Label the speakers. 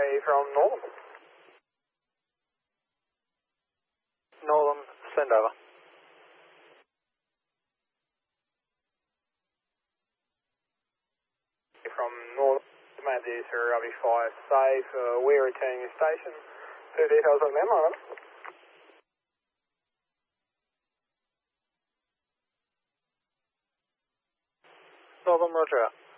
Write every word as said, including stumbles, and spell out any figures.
Speaker 1: Okay, from Northern.
Speaker 2: Northern, send over.
Speaker 1: From Northern, Command is for Rubbish five safe. Uh, we're returning to station. Two details on them, over.
Speaker 2: Northern, roger out.